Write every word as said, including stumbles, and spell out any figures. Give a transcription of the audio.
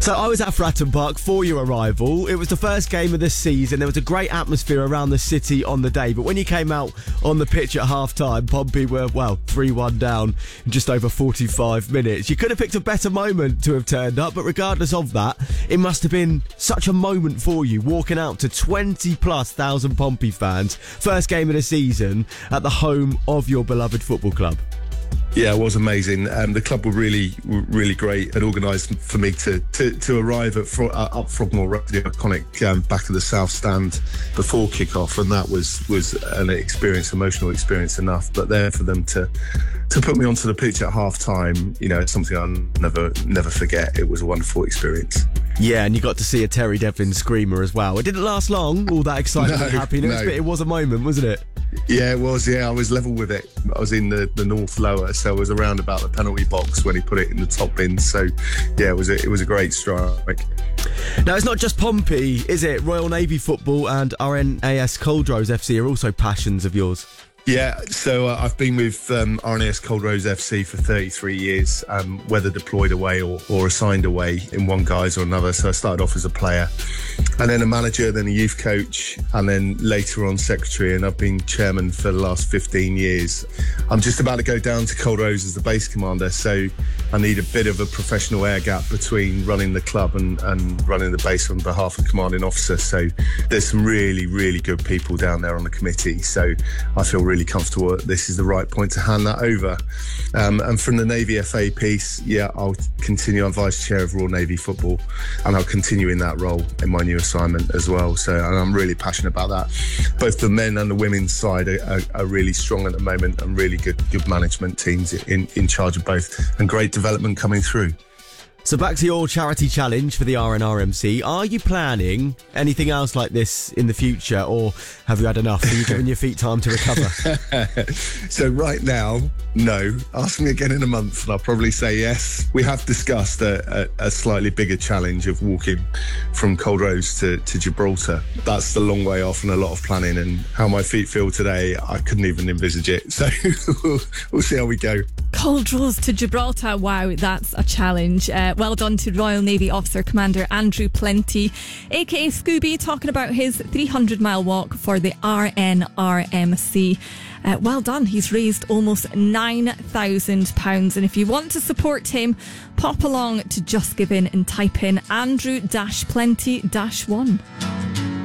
So I was at Fratton Park for your arrival. It was the first game of the season. There was a great atmosphere around the city on the day. But when you came out on the pitch at half-time, Pompey were, well, three one down in just over forty-five minutes. You could have picked a better moment to have turned up, but regardless of that, it must have been such a moment for you, walking out to twenty plus thousand Pompey fans. First game of the season at the home of your beloved football club. Yeah, it was amazing. Um, the club were really, really great and organised for me to to, to arrive at Fro- uh, up Frogmore Road, the iconic um, back of the South Stand before kick-off, and that was was an experience, emotional experience enough. But there for them to to put me onto the pitch at half time, you know, it's something I'll never never forget. It was a wonderful experience. Yeah, and you got to see a Terry Devlin screamer as well. It didn't last long, all that excitement no, and happiness, no. but it was a moment, wasn't it? Yeah, it was. Yeah, I was level with it. I was in the, the north lower, so I was around about the penalty box when he put it in the top bin. So, yeah, it was a, it was a great strike. Now, it's not just Pompey, is it? Royal Navy Football and R N A S Coldrose F C are also passions of yours. Yeah, so uh, I've been with um, R N A S Coldrose F C for thirty-three years, um, whether deployed away or, or assigned away in one guise or another. So I started off as a player and then a manager, then a youth coach, and then later on secretary, and I've been chairman for the last fifteen years. I'm just about to go down to Coldrose as the base commander, so I need a bit of a professional air gap between running the club and, and running the base on behalf of the commanding officer. So there's some really, really good people down there on the committee, so I feel really comfortable that this is the right point to hand that over. Um, and from the Navy F A piece, yeah, I'll continue. I'm vice chair of Royal Navy Football, and I'll continue in that role in my new assignment as well. So, and I'm really passionate about that. Both the men and the women's side are, are, are really strong at the moment, and really good, good management teams in, in charge of both, and great development coming through. So back to your charity challenge for the R N R M C. Are you planning anything else like this in the future, or have you had enough? Are you giving your feet time to recover? So right now, no. Ask me again in a month and I'll probably say yes. We have discussed a, a, a slightly bigger challenge of walking from Coldrose to, to Gibraltar. That's the long way off and a lot of planning, and how my feet feel today, I couldn't even envisage it. So we'll, we'll see how we go. Coldrose to Gibraltar, wow, that's a challenge. Uh, well done to Royal Navy Officer Commander Andrew Plenty, aka Scooby, talking about his three hundred mile walk for the R N R M C. Uh, well done, he's raised almost nine thousand pounds, and if you want to support him, pop along to Just Give In and type in Andrew Plenty one.